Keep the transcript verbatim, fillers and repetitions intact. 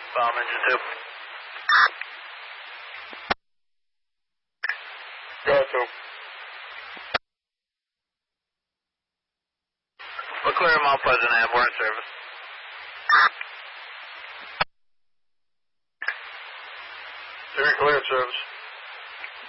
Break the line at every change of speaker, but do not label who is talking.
Bomb engine two.
Go to.
We'll clear them all Pleasant Ave. We're in service.
You're clear in service.